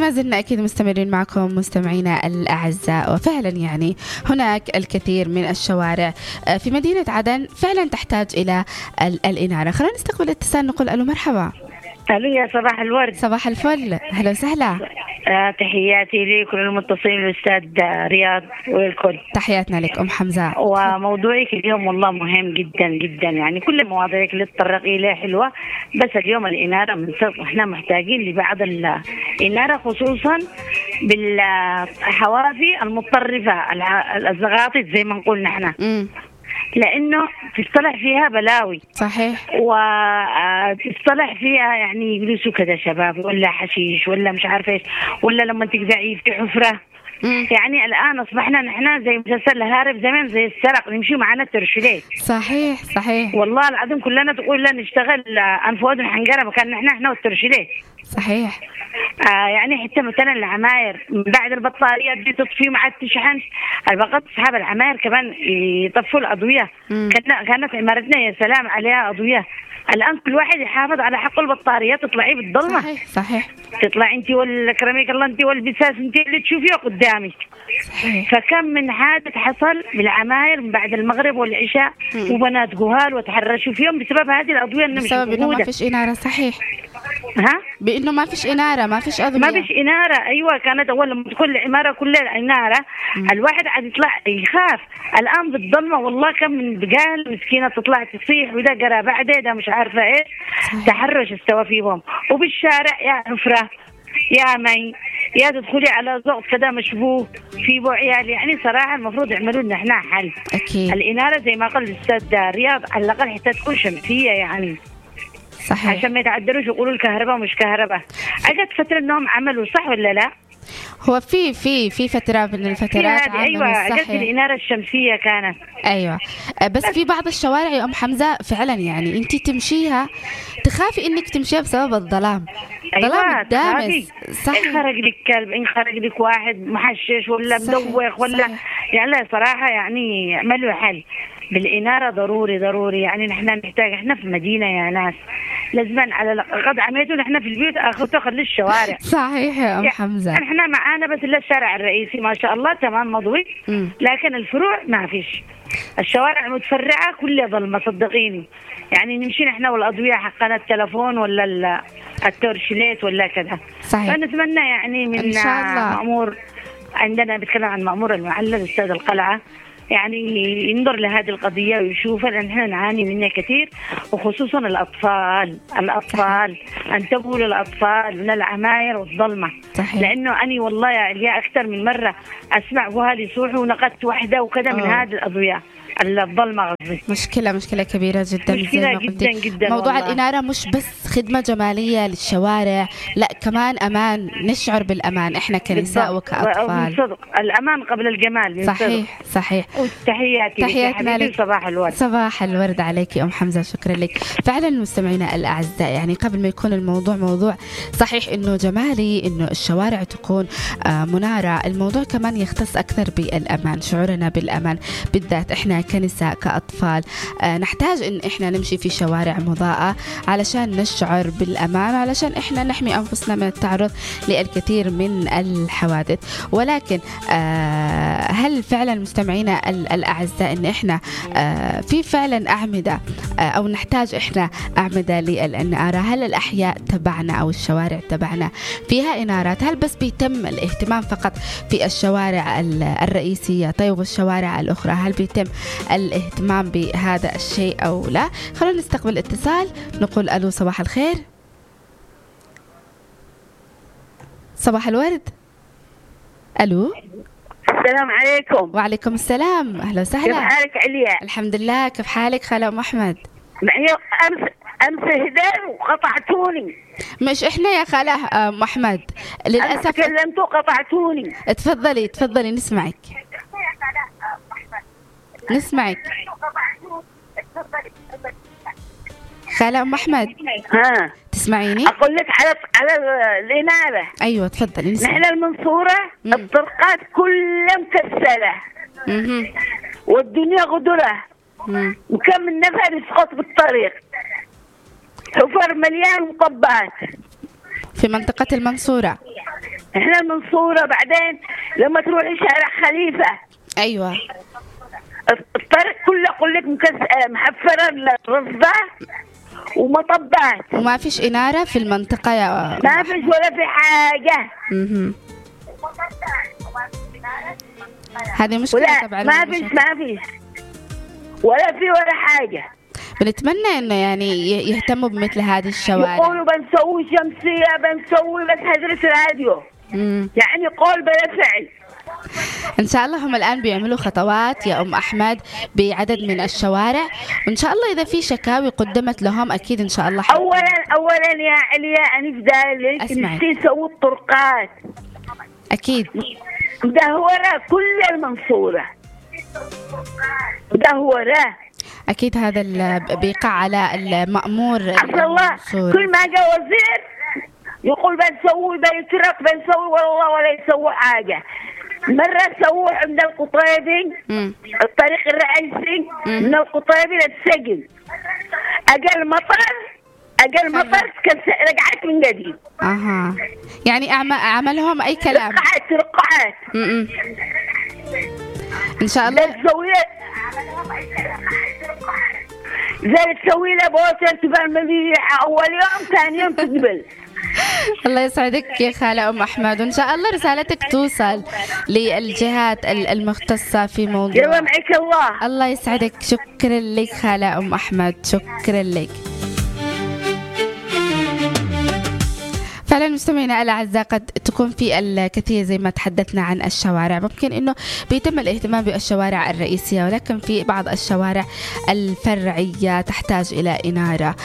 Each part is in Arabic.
ما زلنا أكيد مستمرين معكم مستمعينا الأعزاء. وفعلا يعني هناك الكثير من الشوارع في مدينة عدن فعلا تحتاج إلى الإنارة. خلينا نستقبل اتصال نقول ألو مرحبا. ألو يا صباح الورد. صباح الفل، أهلا وسهلا. تحياتي لكل المتصلين الأستاذ رياض والكل. تحياتنا لك أم حمزة. وموضوعك اليوم والله مهم جدا جدا، يعني كل مواضيعك اللي تطرق إليها حلوة، بس اليوم الإنارة من صدق إحنا محتاجين لبعض الإنارة خصوصا بالحوافي المتطرفة الزغاطت زي ما نقول نحن، لأنه تصطلح فيها بلاوي. صحيح. وتصطلح فيها يعني يجلسوا كذا شباب ولا حشيش ولا مش عارفة إيش، ولا لما تقدعي في حفرة. يعني الآن أصبحنا نحن زي مسلسل الهارب زمان، زي السرق نمشي معنا الترشيلات. صحيح صحيح والله العظيم كلنا تقول لا نشتغل أنف وأذن حنقرة مكان نحن والترشيلات. صحيح. يعني حتى مثلا العماير بعد البطاريات دي تطفي مع التشحن، البقات أصحاب العماير كمان يطفوا الأضوية. كانت عمارتنا يا سلام عليها أضوية. الآن كل واحد يحافظ على حق البطاريات، تطلعي بالضلمة. صحيح صحيح. تطلع أنت والكراميك الله أنت والبساس أنت اللي تشوفيه قدامك. صحيح. فكم من حادث حصل بالعماير من بعد المغرب والعشاء وبنات جهال وتحرشوا فيهم بسبب هذه الأضوية إنه مش بسبب إنه ما فيش إنارة. صحيح. بإنه ما فيش إنارة، ما فيش أضوية، ما فيش إنارة. أيوة كانت أول لما تدخل العمارة كلها إنارة الواحد عاد يطلع يخاف. الآن بالضلمة والله كم من بقال مسكينة تطلع تصيح وده قرا بعده ده مش عارفة إيه. تحرش استوى فيهم. وبالشارع يا حفرة يا مي يا تدخلي على زغط كذا مشبوه في بو عيال. يعني صراحة المفروض يعملوا لنا احنا حل. أكيد. الإنارة زي ما قال الأستاذ رياض على الأقل حتى تكون شمسية يعني. صحيح. عشان ما يتعدلوش يقولوا الكهرباء مش كهرباء. أجت فترة إنهم عملوا صح ولا لا؟ هو في فترة من الفترات عملوا. أيوة صحيح. أجت الإنارة الشمسية كانت. أيوة. بس في بعض الشوارع يا أم حمزة فعلا يعني أنت تمشيها تخافي إنك تمشيها بسبب الظلام. ظلام الدامس. صح. إن خرج لك كلب، إن خرج لك واحد محشش ولا مدوخ ولا يعني لا صراحة يعني عملوا حل بالإنارة. ضروري يعني نحن نحتاج. إحنا في مدينة يا ناس لازم على قد عميتوا نحن في البيوت أخذوا خلي الشوارع. صحيح يا أم حمزة. إحنا معانا بس إلا الشارع الرئيسي ما شاء الله تمام مضوي، لكن الفروع ما فيش. الشوارع المتفرعة كلها ظلمة صدقيني. يعني نمشي نحن والأضوية حقنا التلفون ولا التورشليت ولا كذا. صحيح. فنتمنى يعني من مأمور عندنا بتكلم عن مأمور المعلم الأستاذ القلعة يعني ينظر لهذه القضية ويشوفها، لأن احنا نعاني منها كثير، وخصوصا الأطفال انتبهوا للأطفال من العماير والظلمة. صحيح. لأنه أنا والله يا أكثر من مرة أسمع جهال يصوحوا ونقدت واحدة وكذا من هذه الأضوية الظلمة. مشكلة كبيرة جدا. مشكلة جدا موضوع والله. الإنارة مش بس خدمة جمالية للشوارع، لا كمان أمان، نشعر بالأمان إحنا كنساء وكأطفال. صدق الأمان قبل الجمال. صحيح. تحياتنا لك. صباح الورد عليك يا أم حمزة، شكرا لك. فعلا مستمعينا الأعزاء يعني قبل ما يكون الموضوع موضوع صحيح إنه جمالي إنه الشوارع تكون منارة، الموضوع كمان يختص أكثر بالأمان، شعورنا بالأمان بالذات إحنا كنساء كأطفال. نحتاج إن إحنا نمشي في شوارع مضاءة علشان نشعر بالأمان، علشان إحنا نحمي أنفسنا من التعرض للكثير من الحوادث. ولكن هل فعلا مستمعينا الأعزاء إن إحنا في فعلا أعمدة أو نحتاج إحنا أعمدة للإنارة؟ هل الأحياء تبعنا أو الشوارع تبعنا فيها إنارات؟ هل بس بيتم الاهتمام فقط في الشوارع الرئيسية؟ طيب والشوارع الأخرى هل بيتم الاهتمام بهذا الشيء أو لا؟ خلونا نستقبل اتصال نقول ألو صباح الخير. صباح الورد. ألو. السلام عليكم. وعليكم السلام، أهلا وسهلا. كيف حالك عليا؟ الحمد لله، كيف حالك خالة أم أحمد؟ أمس هدار وقطعتوني. مش إحنا يا خالة أم أحمد للأسف. تكلمتوا قطعتوني. تفضلي نسمعك. خالة أم أحمد. تسمعيني؟ أقول لك على الإنارة. أيوة تفضلي نسمع. نحن المنصورة الطرقات كلها مكسلة والدنيا غدرة وكم من نفر يسقط بالطريق، حفر مليان مطبات في منطقة المنصورة. احنا المنصورة بعدين لما تروح شارع خليفة ايوه الطريق كله أقول لك محفرة الرصدة ومطبات، وما فيش إنارة في المنطقة يا ما فيش ولا في حاجة. هذه مشكلة طبعا، ما فيش ولا في ولا حاجة. بنتمنى انه يعني يهتموا بمثل هذه الشوارع. يقولوا بنسوي شمسية بنسوي، بس هدرس راديو يعني قول بلا فعل. إن شاء الله هم الآن بيعملوا خطوات يا أم أحمد بعدد من الشوارع، وإن شاء الله إذا في شكاوي قدمت لهم أكيد إن شاء الله أولا يا عليا أنا في ذلك نفسي يسووا الطرقات أكيد مدهورة كل المنصورة مدهورة أكيد. هذا بيقع على المأمور الله. كل ما جاء وزير يقول بنسوي بيترك بنسوي، والله ولا يسوي حاجة. مرة سووا عند القطيبي الطريق الرئيسي من القطيبي للسجن، أقل مطر رجعت من جديد. يعني عملهم أي كلام. رقعات إن شاء الله زي تسوي له بوتر تبقى مليحة أول يوم ثاني يوم تقبل. الله يسعدك يا خالة أم أحمد، وإن شاء الله رسالتك توصل للجهات المختصة في موضوع. يلا معك الله يسعدك. شكرا لك خالة أم أحمد، شكرا لك. فعلا مستمعينا الأعزاء قد تكون في الكثير زي ما تحدثنا عن الشوارع، ممكن أنه بيتم الاهتمام بالشوارع الرئيسية، ولكن في بعض الشوارع الفرعية تحتاج إلى إنارة،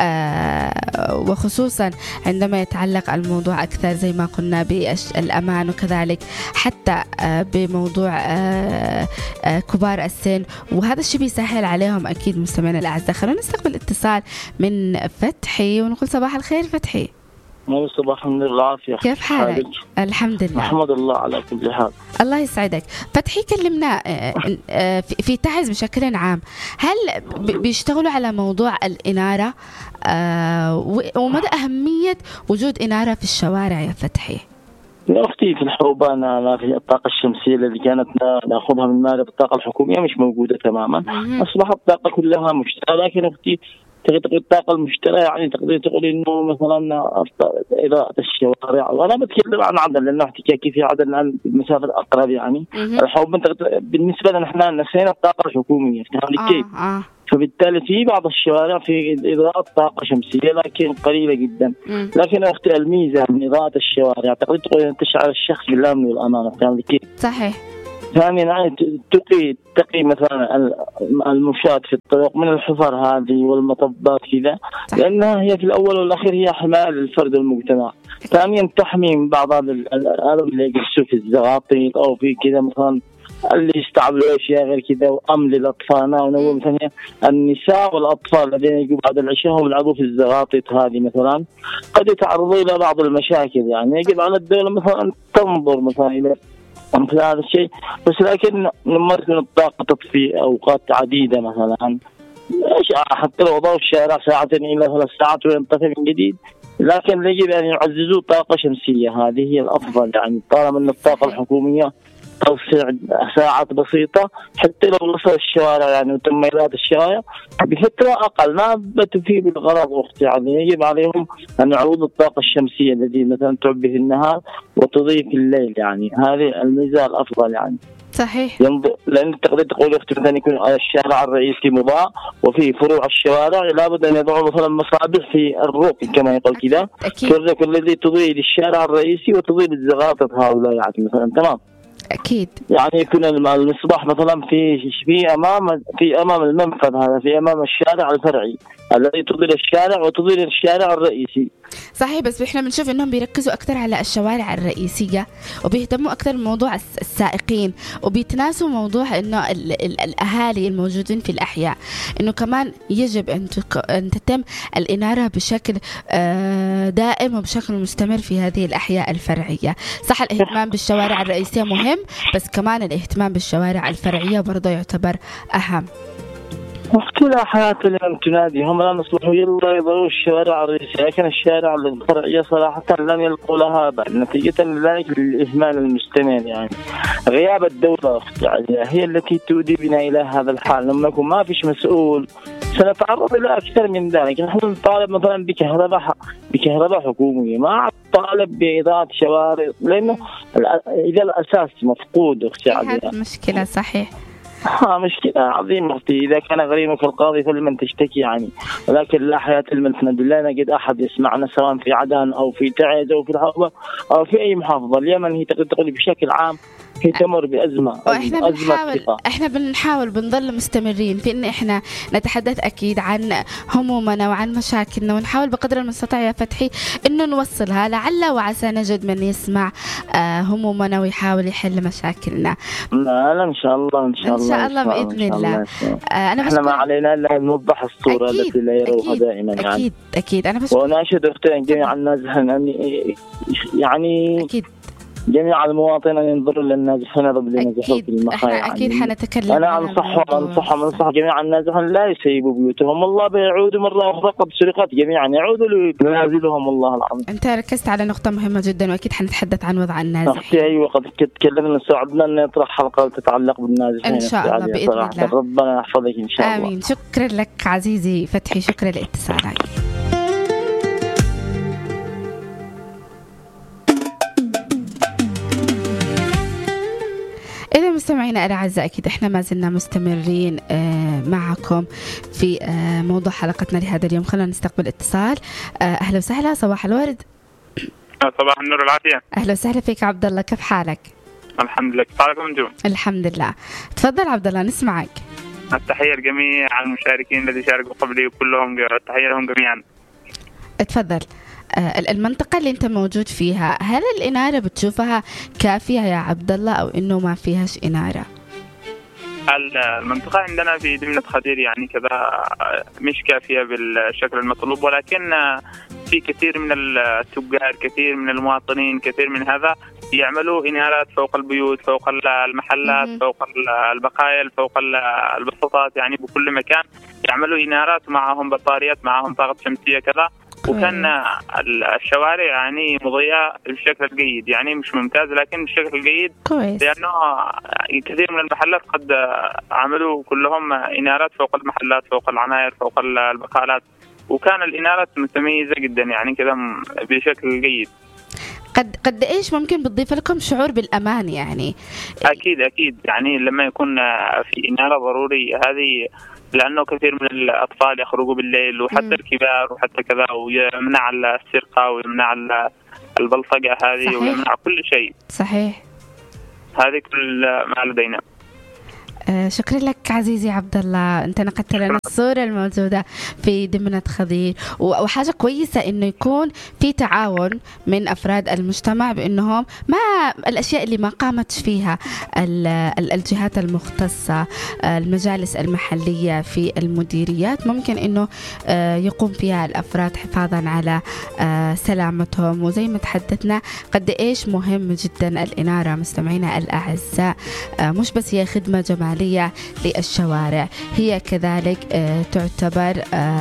وخصوصا عندما يتعلق الموضوع أكثر زي ما قلنا بالأمان، وكذلك حتى بموضوع كبار السن، وهذا الشيء بيسهل عليهم أكيد. مستمعينا الأعزاء خلونا نستقبل اتصال من فتحي ونقول صباح الخير فتحي. صباح الحمد لله العافية. كيف حالك؟ الحمد لله. الحمد لله على كل حال. الله يسعدك. فتحي كلمنا في تعز بشكل عام، هل بيشتغلوا على موضوع الإنارة ومدى أهمية وجود إنارة في الشوارع يا فتحي؟ يا أختي في الحوبان أنا في الطاقة الشمسية التي كانت نأخذها من مارة الطاقة الحكومية مش موجودة تماما. أصبحت الطاقة كلها مشتركة، لكن أختي تقدر الطاقة المشتركة يعني تقدر تقول إنه مثلا إضاءة الشوارع، وأنا بتكلم عن عدن لأنه احتكاكي في عدن عن المسافة الأقرب يعني. الحوبان بالنسبة لنا نحن نسينا الطاقة الحكومية كيف؟ فبالتالي في بعض الشوارع في إضاءة طاقة شمسية لكن قليلة جدا. لكن أختي الميزة من إضاءة الشوارع تقدر تقول أن تشعر الشخص بالأمن والأمان كيف؟ صحيح. ثانيا يعني تقي مثلا المشاة في الطرق من الحفر هذه والمطبات كذا، لأنها هي في الأول والأخير هي حماية للفرد والمجتمع. ثانيا تحمي من بعض هذا اللي يجلسوا في الزغاطيط أو في كذا مثلا اللي يستعملوا أشياء غير كذا، وأمن للأطفال. ونقول مثلا النساء والأطفال الذين يجوا بعد العشاء هم يلعبوا في الزغاطيط هذه مثلا قد يتعرضوا إلى بعض المشاكل. يعني يجب على الدولة مثلا تنظر مثلا إلى مثل هذا الشيء، بس لكن لما تكون الطاقة تطفي أوقات عديدة مثلا حتى لو ضوء الشارع ساعتين إلى 3 ساعات وينطفي من جديد، لكن يجب أن يعززوا طاقة شمسية. هذه هي الأفضل يعني، طالما أن الطاقة الحكومية توسع ساعات بسيطة حتى لو وصل الشوارع يعني وتم إيراد الشوارع بفترة أقل ما بتفيد الغرض أختي. يعني يجب عليهم أن يعوضوا الطاقة الشمسية التي مثلا تعبي في النهار وتضيء في الليل، يعني هذه الميزة الأفضل يعني. صحيح. لأن تقدر تقول أختي مثلا يكون الشارع الرئيسي مضاء وفي فروع الشوارع لابد أن يضعوا مثلا مصابيح في الركن كما يقول كذا، كل الذي تضيء للشارع الرئيسي وتضيء للزغاطة هؤلاء يعني مثلا. تمام. أكيد. يعني يكون المصباح مثلا في أمام المنفذ هذا، في أمام الشارع الفرعي الذي تضيء الشارع وتضيء الشارع الرئيسي. صحيح، بس احنا بنشوف انهم بيركزوا اكثر على الشوارع الرئيسية وبيهتموا اكثر بموضوع السائقين، وبيتناسوا موضوع انه الاهالي الموجودين في الاحياء، انه كمان يجب ان تتم الانارة بشكل دائم وبشكل مستمر في هذه الاحياء الفرعية. صح الاهتمام بالشوارع الرئيسية مهم، بس كمان الاهتمام بالشوارع الفرعية برضه يعتبر اهم. واختلاف حياة لمن تناديهم لا نصلح يلا يضروا الشوارع الرئيسية، لكن الشارع الفرعية صراحة لم يلقوا لها بعد نتيجة لذلك الإهمال المستمر، يعني غياب الدولة هي التي تؤدي بنا إلى هذا الحال. لما نكون ما فيش مسؤول سنتعرض إلى أكثر من ذلك. نحن نطالب مثلا بكهرباء حكومية، ما نطالب بإضاءة شوارع، لأنه إذا الأساس مفقود أختي هذه المشكلة. صحيح مشكلة عظيمة أختي. إذا كان غريمك القاضي فلمن تشتكي يعني، ولكن لا حياة لمن تنادي. لا نجد أحد يسمعنا سواء في عدن أو في تعز أو في الحوضة أو في أي محافظة. اليمن هي تقول بشكل عام هي تمر بأزمة. احنا بنحاول بنضل مستمرين في ان احنا نتحدث اكيد عن همومنا وعن مشاكلنا، ونحاول بقدر المستطاع يا فتحي انه نوصلها، لعل وعسى نجد من يسمع همومنا ويحاول يحل مشاكلنا. لا ان شاء الله باذن الله. احنا ما علينا الا نوضح الصورة التي لا يروها دائما. يعني اكيد انا وناشد اختي جميع الناس يعني اكيد جميع المواطنين ينظروا للنازحين قبل نزحوا في المخايا. أكيد حنتكلم. أنا أنصح جميع النازحين لا يسيبوا بيوتهم، الله بيعودوا مرة أخرى قد سرقت جميعا، يعودوا لينازلهم الله العظيم. أنت ركزت على نقطة مهمة جدا، وأكيد حنتحدث عن وضع النازحين. أختي أيوة قد تكلمنا سعدنا أن نطرح حلقة تتعلق بالنازحين إن شاء الله بإذن الله. ربنا يحفظك إن شاء الله. آمين. شكرا لك عزيزي فتحي، شكرا لاتصالك. إذا مستمعينا الأعزاء أكيد إحنا ما زلنا مستمرين معكم في موضوع حلقتنا لهذا اليوم. خلينا نستقبل اتصال. أهلا وسهلا، صباح الورد. صباح النور والعافية. أهلا وسهلا فيك عبد الله، كيف حالك؟ الحمد لله، كيف حالكم انتم؟ الحمد لله. تفضل عبد الله نسمعك. التحية لجميع المشاركين الذين شاركوا قبلي وكلهم التحية لهم جميعا. تفضل. المنطقة اللي أنت موجود فيها هل الإنارة بتشوفها كافية يا عبد الله أو إنه ما فيهاش إنارة؟ المنطقة عندنا في دمنة خدير يعني كذا مش كافية بالشكل المطلوب، ولكن في كثير من التجار، كثير من المواطنين، كثير من هذا يعملوا إنارات فوق البيوت، فوق المحلات، فوق البقايا، فوق البسطات، يعني بكل مكان يعملوا إنارات، معهم بطاريات، معهم طاقة شمسية كذا. وكان الشوارع يعني مضيئة بشكل جيد، يعني مش ممتاز لكن بشكل جيد كويس. لأنه كثير من المحلات قد عملوا كلهم إنارات فوق المحلات، فوق العماير، فوق البقالات، وكان الإنارات متميزة جدا يعني كذا بشكل جيد. قد إيش ممكن بتضيف لكم شعور بالأمان يعني؟ أكيد يعني لما يكون في إنارة ضروري هذه، لأنه كثير من الأطفال يخرجوا بالليل وحتى الكبار وحتى كذا، ويمنع السرقة ويمنع البلطجة هذه. صحيح. ويمنع كل شيء. صحيح. هذه كل ما لدينا. شكرا لك عزيزي عبد الله، انت نقلت لنا الصورة الموجودة في دمنة خدير، وحاجة كويسة انه يكون في تعاون من افراد المجتمع بانهم ما الاشياء اللي ما قامت فيها الجهات المختصة، المجالس المحلية في المديريات، ممكن انه يقوم فيها الافراد حفاظا على سلامتهم. وزي ما تحدثنا قد ايش مهم جدا الإنارة مستمعينا الأعزاء، مش بس هي خدمة جمالية للشوارع، هي كذلك تعتبر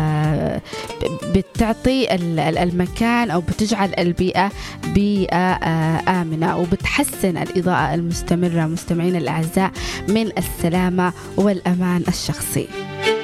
بتعطي المكان أو بتجعل البيئة بيئة آمنة، وبتحسن الإضاءة المستمرة مستمعين الأعزاء من السلامة والأمان الشخصي.